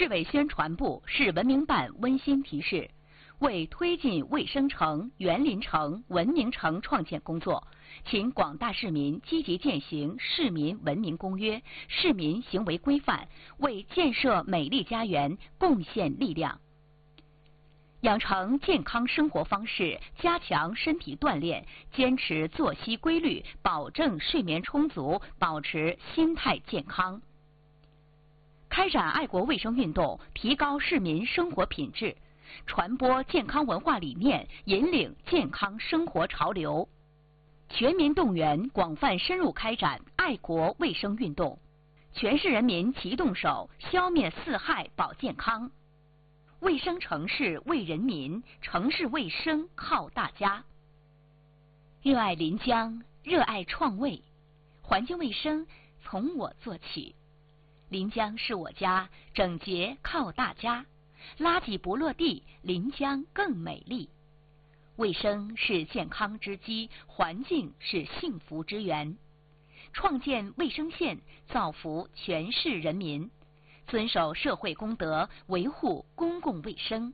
市委宣传部、市文明办温馨提示：为推进卫生城、园林城、文明城创建工作，请广大市民积极践行《市民文明公约》、市民行为规范，为建设美丽家园贡献力量。养成健康生活方式，加强身体锻炼，坚持作息规律，保证睡眠充足，保持心态健康。开展爱国卫生运动，提高市民生活品质，传播健康文化理念，引领健康生活潮流。全民动员，广泛深入开展爱国卫生运动，全市人民齐动手，消灭四害保健康。卫生城市为人民，城市卫生靠大家。热爱临江，热爱创卫，环境卫生从我做起。临江是我家，整洁靠大家。垃圾不落地，临江更美丽。卫生是健康之基，环境是幸福之源。创建卫生县，造福全市人民。遵守社会公德，维护公共卫生。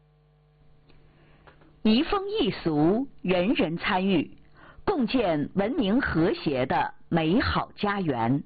移风易俗，人人参与，共建文明和谐的美好家园。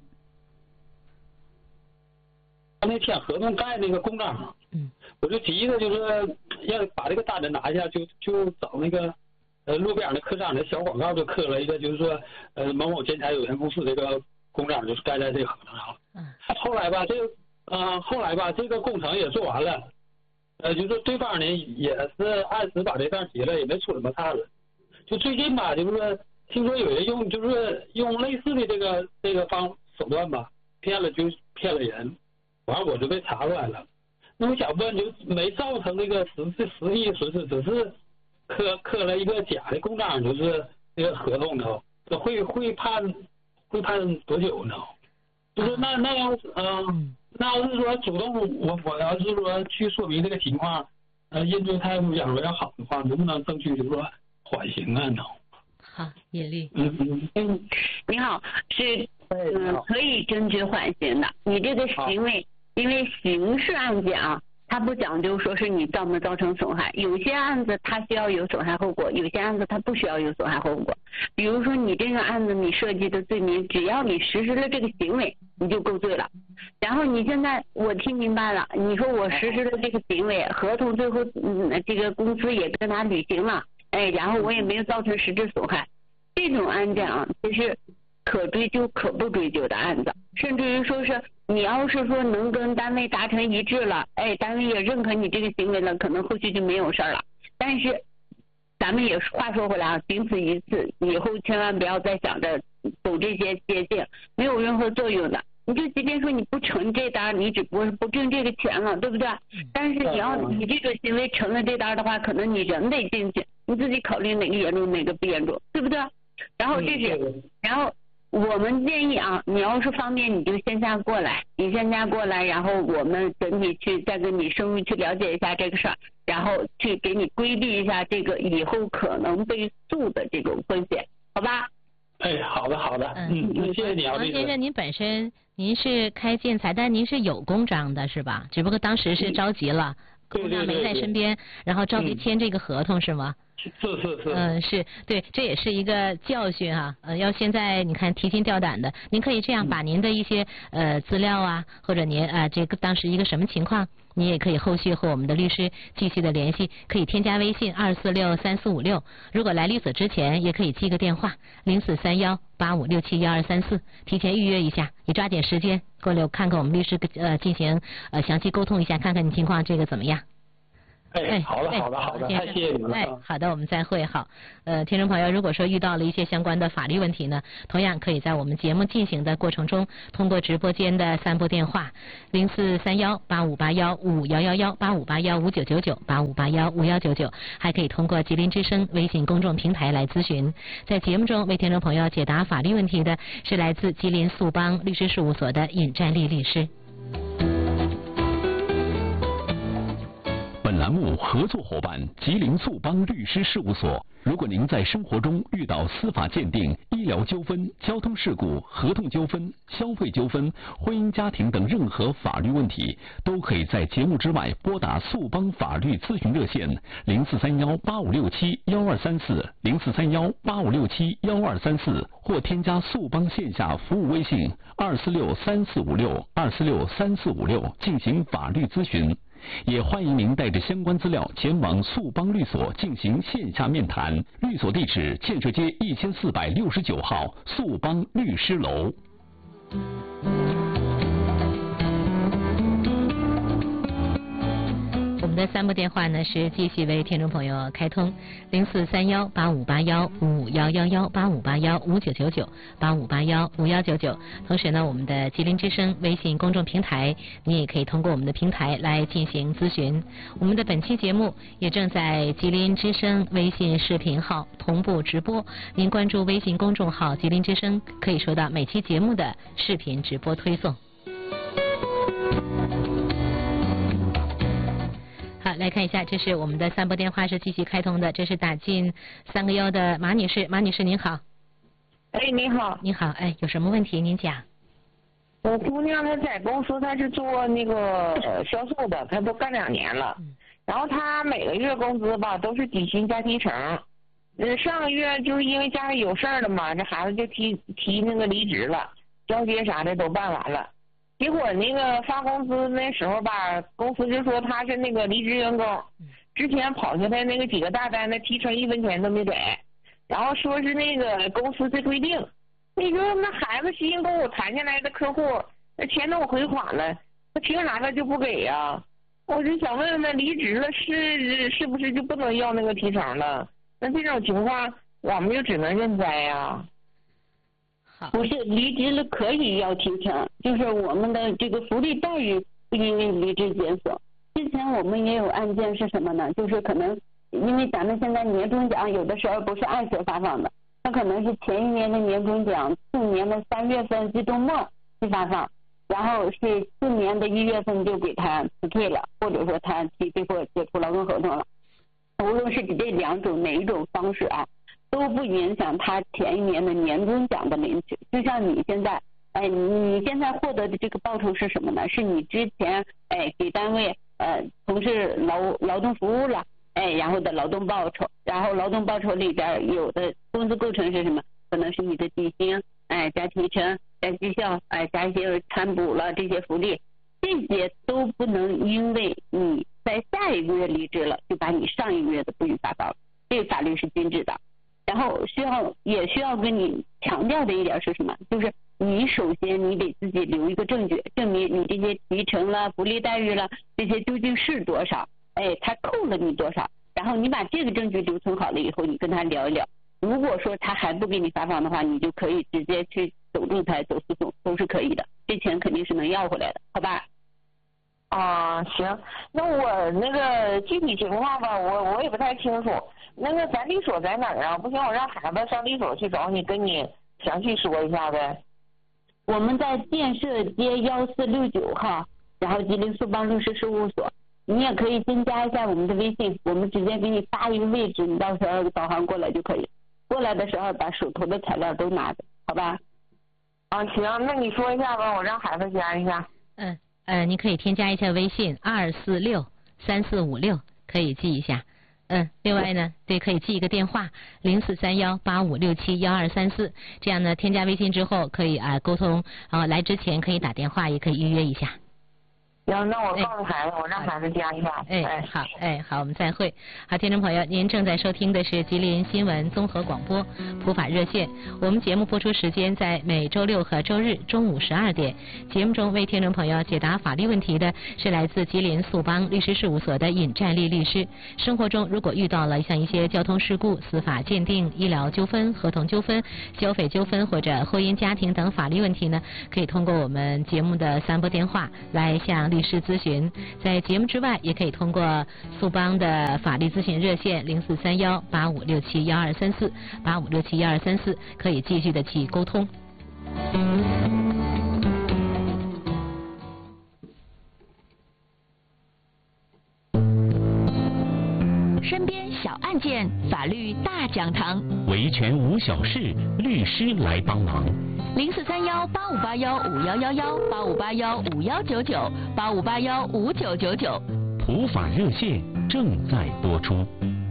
那签合同盖那个公章嘛，我就急着就是要把这个单子拿下，就找那个路边的客栈的小广告就刻了一个，就是说某某建材有限公司这个公章就是盖在这个合同上了。后来吧，这个工程也做完了，就是对方呢也是按时把这单结了，也没出什么岔子。就最近吧，就是说听说有人用类似的这个手段吧，骗了人，完了我就被查出来了。那我想问，就没造成那个实际损失，只是刻了一个假的公章，就是这个合同呢，这会判多久呢？就是那要是那要是说主动我要是说去说明这个情况，认罪态度假如要好的话，能不能争取就是说缓刑啊呢？ 好，叶丽。 你好，是可以争取缓刑的。你这个行为，因为刑事案件啊，它不讲究说是你造没造成损害，有些案子它需要有损害后果，有些案子它不需要有损害后果。比如说你这个案子你涉及的罪名，只要你实施了这个行为，你就够罪了。然后你现在我听明白了，你说我实施了这个行为，合同最后这个公司也跟他履行了，然后我也没有造成实质损害，这种案件啊，就是可追究可不追究的案子，甚至于说是你要是说能跟单位达成一致了，单位也认可你这个行为了，可能后续就没有事了。但是咱们也话说回来啊，仅此一次，以后千万不要再想着走这些捷径，没有任何作用的。你就即便说你不成这单，你只不过是不挣这个钱了，对不对？但是你这个行为成了这单的话，可能你人得进去，你自己考虑哪个严重哪个不严重，对不对？然后然后我们建议啊，你要是方便你就线下过来，然后我们整体去再跟你深入去了解一下这个事儿，然后去给你规避一下这个以后可能被诉的这种风险，好吧？ 好的，谢谢你啊， 王先生，您是开建材，但您是有公章的是吧？只不过当时是着急了，公章没在身边，然后着急签这个合同是吗？ 是。 是对，这也是一个教训哈。要现在你看提心吊胆的，您可以这样把您的一些资料啊，或者您这个当时一个什么情况，你也可以后续和我们的律师继续的联系，可以添加微信2463456，如果来律所之前，也可以记个电话043185671234，提前预约一下，你抓紧时间过来看看我们律师进行详细沟通一下，看看你情况这个怎么样。 好的，太谢谢你了。 好的，我们再会。好，听众朋友，如果说遇到了一些相关的法律问题呢，同样可以在我们节目进行的过程中，通过直播间的3拨电话0431858151118581599985815199，还可以通过吉林之声微信公众平台来咨询。在节目中为听众朋友解答法律问题的是来自吉林速邦律师事务所的尹占丽律师。 本栏目合作伙伴吉林速邦律师事务所。如果您在生活中遇到司法鉴定、医疗纠纷、交通事故、合同纠纷、消费纠纷、婚姻家庭等任何法律问题，都可以在节目之外拨打速邦法律咨询热线043185671234 043185671234，或添加速邦线下服务微信2463456 2463456进行法律咨询。也欢迎您带着相关资料前往速邦律所进行线下面谈。律所地址：建设街1469号速邦律师楼。 我们的3部电话呢是继续为听众朋友开通，0431858155118581599985815199。同时呢，我们的吉林之声微信公众平台，你也可以通过我们的平台来进行咨询。我们的本期节目也正在吉林之声微信视频号同步直播，您关注微信公众号吉林之声，可以收到每期节目的视频直播推送。好，来看一下，这是我们的3部电话是继续开通的，这是打进3个1的马女士，马女士您好。 哎，你好。 你好，哎，有什么问题您讲？ 我姑娘她在公司，她是做那个销售的，她都干2年了。然后她每个月工资吧都是底薪加提成。上个月就是因为家里有事儿了嘛，这孩子就提那个离职了，交接啥的都办完了。结果那个发工资那时候吧，公司就说他是那个离职员工，之前跑下来那个几个大单的提成1分钱都没给，然后说是那个公司这规定，你说那孩子辛辛苦苦谈下来的客户，那钱都回款了，那凭啥他就不给呀？我就想问问，那离职了是不是就不能要那个提成了？那这种情况我们就只能认栽呀。 不是离职了可以要提成，就是我们的这个福利待遇不因为离职减损。之前我们也有案件是什么呢？就是可能因为咱们现在年终奖有的时候不是按时发放的，它可能是前一年的年终奖去年的3月份季度末去发放，然后是4年的1月份就给他辞退了，或者说他最后解除劳动合同了。无论是这2种哪一种方式啊，都不影响他前一年的年终奖的领取。就像你现在，你现在获得的这个报酬是什么呢？是你之前给单位从事劳动服务了，然后的劳动报酬，然后劳动报酬里边有的工资构成是什么？可能是你的底薪，加提成，加绩效，加一些参补了这些福利，这些都不能因为你在下一个月离职了，就把你上一个月的不予发放了，这个法律是禁止的。然后也需要跟你强调的一点是什么？就是你首先你得自己留一个证据，证明你这些提成了、福利待遇了，这些究竟是多少？他扣了你多少？然后你把这个证据留存好了以后，你跟他聊一聊。如果说他还不给你发放的话，你就可以直接去走仲裁、走诉讼，都是可以的。这钱肯定是能要回来的，好吧？ 啊，行，那我那个具体情况吧，我也不太清楚。那个咱律所在哪儿啊？不行，我让孩子上律所去找你，跟你详细说一下呗。 我们在建设街1469号，然后吉林速邦律师事务所。你也可以添加一下我们的微信，我们直接给你发一个位置，你到时候导航过来就可以。过来的时候把手头的材料都拿着，好吧？ 啊，行，那你说一下吧，我让孩子加一下。 你可以添加一下微信2463456，可以记一下。另外呢，对，可以记一个电话043185671234，这样呢，添加微信之后可以沟通，来之前可以打电话，也可以预约一下。 行，那我告诉孩子，我让孩子加一下。 好，我们再会。好，听众朋友，您正在收听的是吉林新闻综合广播普法热线。我们节目播出时间在每周6和周日中午12点。节目中为听众朋友解答法律问题的是来自吉林速邦律师事务所的尹占丽律师。生活中如果遇到了像一些交通事故、司法鉴定、医疗纠纷、合同纠纷、消费纠纷或者婚姻家庭等法律问题呢，可以通过我们节目的3拨电话来向律师咨询。在节目之外，也可以通过速邦的法律咨询热线04318567123485671234，可以继续的去沟通。 身边小案件，法律大讲堂， 维权无小事，律师来帮忙。 0431-8581-5111，8581-5199，8581-5999， 普法热线正在播出。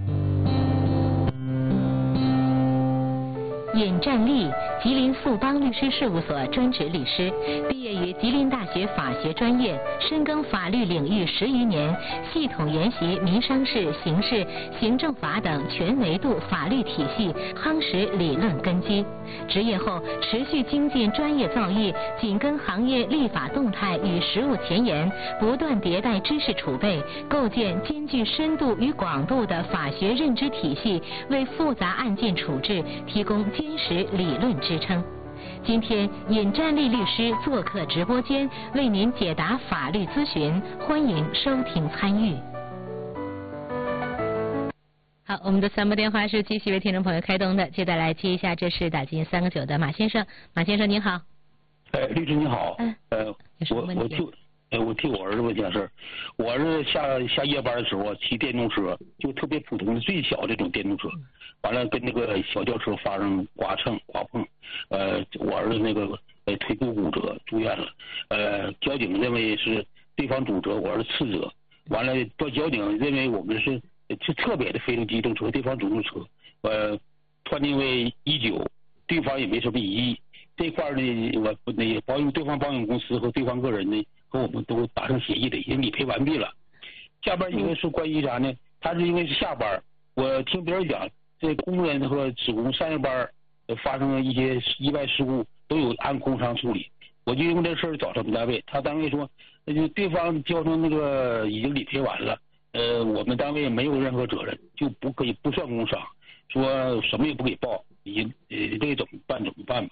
尹占利，吉林富邦律师事务所专职律师，毕业于吉林大学法学专业，深耕法律领域10余年，系统研习民商事、刑事、行政法等全维度法律体系，夯实理论根基。执业后持续精进专业造诣，紧跟行业立法动态与实务前沿，不断迭代知识储备，构建兼具深度与广度的法学认知体系，为复杂案件处置提供坚实理论支撑。今天尹占利律师做客直播间，为您解答法律咨询，欢迎收听参与。好，我们的3部电话是继续为听众朋友开通的，接下来接一下，这是打进3个9的马先生。马先生您好。 律师你好。 有什么问题？ 我替我儿子问件事。我儿子下夜班的时候骑电动车，就特别普通的最小这种电动车，完了跟那个小轿车发生刮碰，我儿子那个腿部骨折住院了。交警认为是对方主责，我儿子次责。完了，交警认为我们是特别的非机动车，对方主动车，判定为19，对方也没什么异议。这块呢，我那对方保险公司和对方个人呢，和我们都达成协议的，已经理赔完毕了。下边一个是关于啥呢？他是因为是下班，我听别人讲，这工人和职工上夜班发生了一些意外事故，都有按工伤处理。我就因为这事儿找他们单位，他单位说，那就对方交通那个已经理赔完了，我们单位没有任何责任，就不算工伤，说什么也不给报，这个怎么办吧。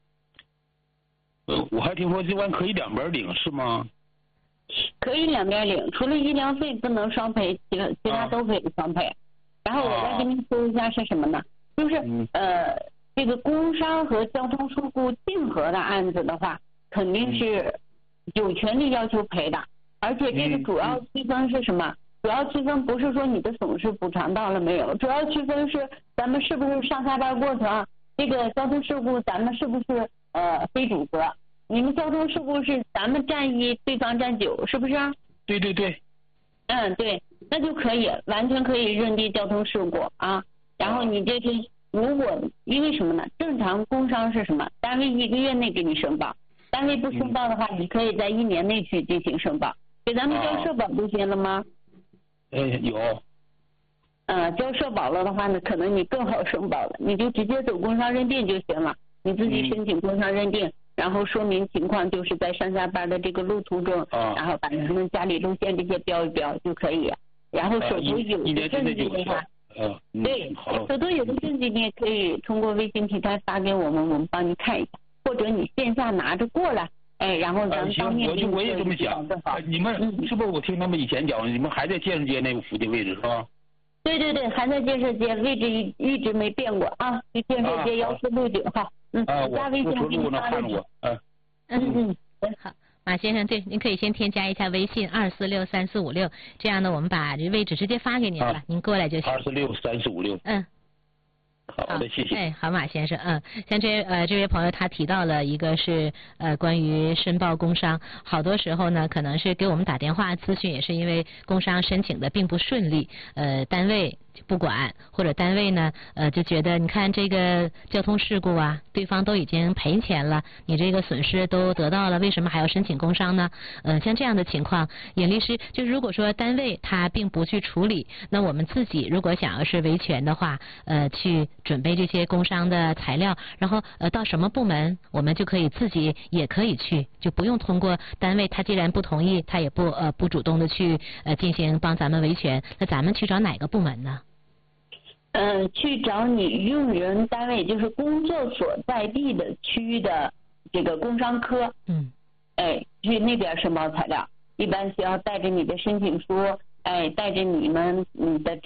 我还听说这玩意可以两边领是吗？ 可以两边领，除了医疗费不能双赔，其他都可以双赔。然后我再跟您说一下是什么呢？就是这个工伤和交通事故竞合的案子的话，肯定是有权利要求赔的。而且这个主要区分是什么？主要区分不是说你的损失补偿到了没有，主要区分是咱们是不是上下班过程，这个交通事故咱们是不是非主责？你们交通事故是咱们占1，对方占9，是不是？ 对。对， 那就可以，完全可以认定交通事故啊。然后你这是如果因为什么呢？正常工伤是什么？单位1个月内给你申报，单位不申报的话，你可以在1年内去进行申报，给咱们交社保就行了吗？ 有。 交社保了的话呢，可能你更好申报了，你就直接走工伤认定就行了，你自己申请工伤认定。然后说明情况，就是在上下班的这个路途中，然后把你们家里路线这些标一标就可以。然后手头有的证据的话，对，手头有的证据你也可以通过微信平台发给我们，我们帮你看一下，或者你线下拿着过来，然后咱们当面我也这么想。你们是不是我听他们以前讲，你们还在建设街那个附近位置是吧？ 对，还在建设街，位置一直没变过啊，就建设街1469号。加微信给你发了。 好，马先生，对，您可以先添加一下微信2463456，这样呢，我们把这位置直接发给您了，您过来就行。 2463456。好的，谢谢。 好，马先生，像这位朋友他提到了一个是关于申报工伤，好多时候呢可能是给我们打电话咨询，也是因为工伤申请的并不顺利，单位就不管，或者单位呢就觉得你看这个交通事故啊，对方都已经赔钱了，你这个损失都得到了，为什么还要申请工伤呢？像这样的情况，尹律师，就如果说单位他并不去处理，那我们自己如果想要是维权的话，去准备这些工伤的材料，然后到什么部门我们就可以自己也可以去，就不用通过单位，他既然不同意，他也不主动的去进行帮咱们维权，那咱们去找哪个部门呢？ 去找你用人单位，就是工作所在地的区域的这个工伤科，去那边申报材料，一般需要带着你的申请书，带着你的